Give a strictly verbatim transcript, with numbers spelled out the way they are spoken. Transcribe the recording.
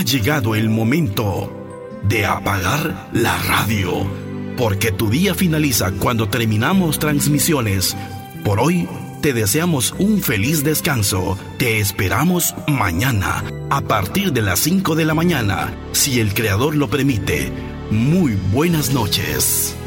ha llegado el momento de apagar la radio, porque tu día finaliza cuando terminamos transmisiones. Por hoy, te deseamos un feliz descanso. Te esperamos mañana, a partir de las cinco de la mañana, si el Creador lo permite. Muy buenas noches.